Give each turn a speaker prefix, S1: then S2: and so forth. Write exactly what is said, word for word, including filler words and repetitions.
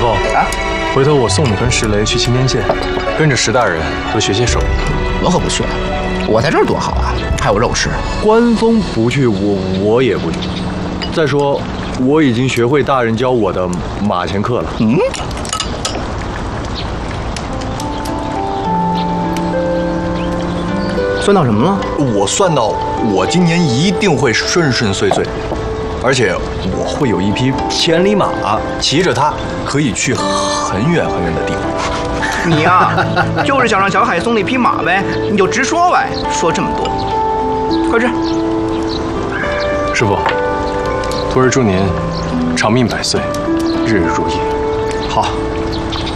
S1: 父啊，回头我送你跟石雷去青天县，跟着石大人多学些手艺。
S2: 我可不去，我在这儿多好啊，还有肉吃。
S3: 关峰不去，我我也不去。再说，我已经学会大人教我的马前课了。
S2: 嗯。算到什么了？
S3: 我算到我今年一定会顺顺遂遂，而且我会有一匹千里马，骑着它可以去很远很远的地方。
S2: 你呀、啊，就是想让小海送那匹马呗，你就直说呗，说这么多，快吃。
S1: 师傅，徒儿祝您长命百岁，日日如意。
S3: 好，